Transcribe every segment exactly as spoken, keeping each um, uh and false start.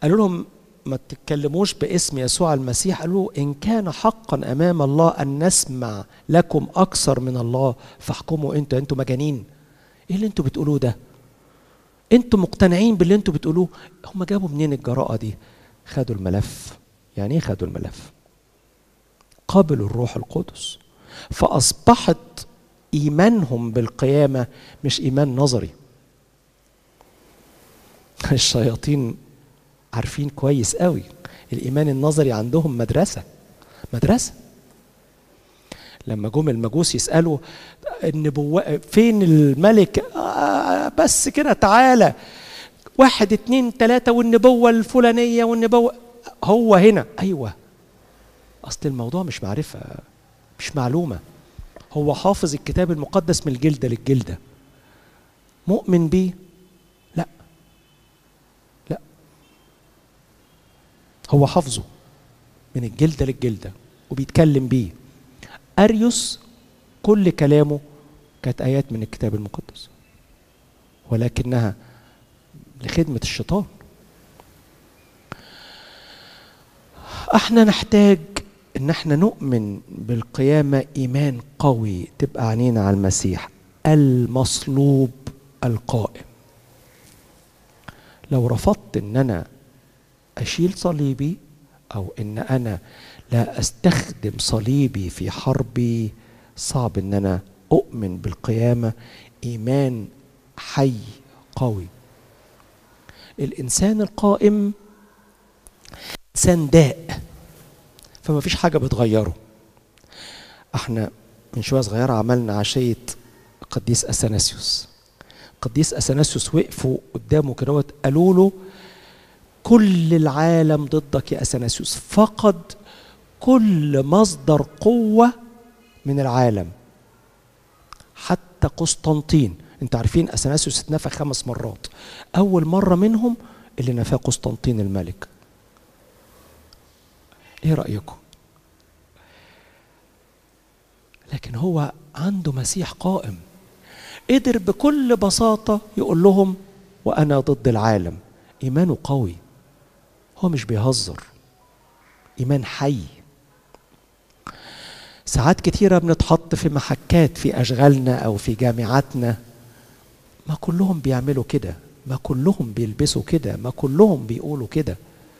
قالوا لهم ما تتكلموش باسم يسوع المسيح. قالوا إن كان حقا أمام الله أن نسمع لكم أكثر من الله فاحكموا أنتوا. أنتوا مجانين؟ إيه اللي أنتوا بتقولوه ده؟ أنتوا مقتنعين باللي أنتوا بتقولوه؟ هم جابوا منين الجراءة دي؟ خدوا الملف. يعني إيه خدوا الملف؟ قابلوا الروح القدس، فأصبحت إيمانهم بالقيامة مش إيمان نظري. الشياطين عارفين كويس قوي الإيمان النظري عندهم مدرسة مدرسة. لما جم المجوس يسألوا النبوة فين الملك، آه بس كده تعالى واحد اتنين تلاتة والنبوة الفلانية والنبوة هو هنا. أيوة، أصل الموضوع مش معرفة، مش معلومة. هو حافظ الكتاب المقدس من الجلدة للجلدة، مؤمن بيه؟ لا لا، هو حافظه من الجلدة للجلدة وبيتكلم بيه. أريوس كل كلامه كانت آيات من الكتاب المقدس، ولكنها لخدمة الشيطان. احنا نحتاج ان احنا نؤمن بالقيامة ايمان قوي، تبقى عينينا على المسيح المصلوب القائم. لو رفضت ان انا اشيل صليبي او ان انا لا استخدم صليبي في حربي، صعب ان انا اؤمن بالقيامة ايمان حي قوي. الانسان القائم انسان داء، فما فيش حاجة بتغيره. احنا من شوية صغيرة عملنا عشية قديس أثناسيوس. قديس أثناسيوس وقفوا قدامه كده قالوا له كل العالم ضدك يا أثناسيوس، فقد كل مصدر قوة من العالم حتى قسطنطين. انت عارفين أثناسيوس اتنفى خمس مرات، أول مرة منهم اللي نفاه قسطنطين الملك. ايه رأيكم؟ لكن هو عنده مسيح قائم قدر بكل بساطة يقول لهم وأنا ضد العالم. إيمانه قوي، هو مش بيهزر، إيمان حي. ساعات كتيرة بنتحط في محكات في أشغالنا أو في جامعاتنا، ما كلهم بيعملوا كده، ما كلهم بيلبسوا كده، ما كلهم بيقولوا كده.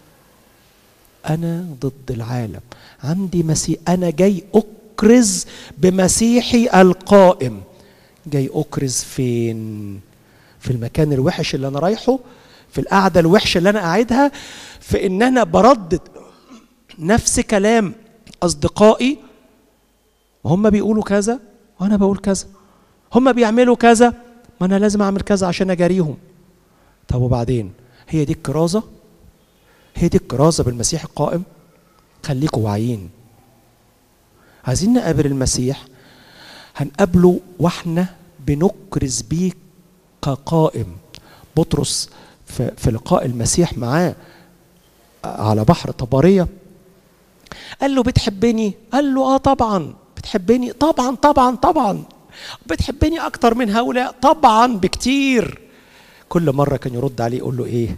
أنا ضد العالم، عندي مسيح، أنا جاي أكرز بمسيحي القائم. جاي أكرز فين؟ في المكان الوحش اللي أنا رايحه، في القعدة الوحشة اللي أنا قاعدها، في إن أنا بردد نفس كلام أصدقائي، هم بيقولوا كذا وأنا بقول كذا، هم بيعملوا كذا ما أنا لازم أعمل كذا عشان أجاريهم. طب وبعدين؟ هي دي الكرازة؟ هي دي الكرازة بالمسيح القائم؟ خليكوا واعيين. عايزين نقابل المسيح، هنقابله واحنا بنكرز بيه كقائم. بطرس في, في لقاء المسيح معاه على بحر طبرية قال له بتحبني؟ قال له اه طبعا بتحبني، طبعا طبعا طبعا بتحبني اكتر من هؤلاء، طبعا بكتير. كل مرة كان يرد عليه يقول له ايه؟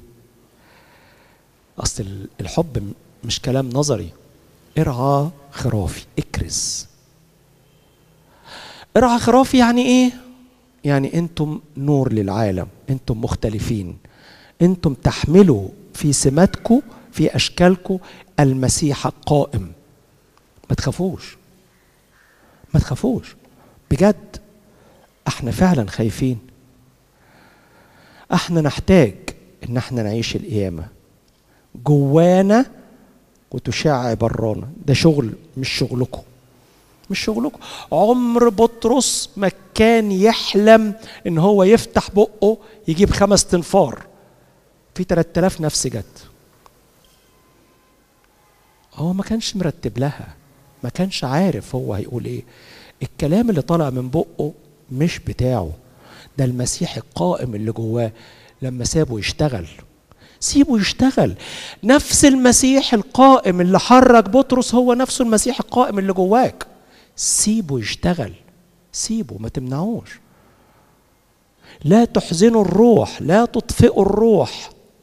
اصل الحب مش كلام نظري. ارعى خرافي، اكرز. ارعى خرافي يعني ايه؟ يعني انتم نور للعالم، انتم مختلفين، انتم تحملوا في سماتكم في اشكالكم المسيح القائم. ما تخافوش، ما تخافوش بجد. احنا فعلا خايفين، احنا نحتاج ان احنا نعيش القيامة جوانا وتشع برانا. ده شغل مش شغلكم، مش شغلكم. عمر بطرس ما كان يحلم ان هو يفتح بقه يجيب خمس تنفار في ثلاثة آلاف نفس جت. هو ما كانش مرتب لها، ما كانش عارف هو هيقول ايه. الكلام اللي طالع من بقه مش بتاعه، ده المسيح القائم اللي جواه. لما سابه يشتغل، سيبه يشتغل. نفس المسيح القائم اللي حرك بطرس هو نفسه المسيح القائم اللي جواك. سيبه يشتغل، سيبه، ما تمنعوش. لا تحزنوا الروح، لا تطفئوا الروح.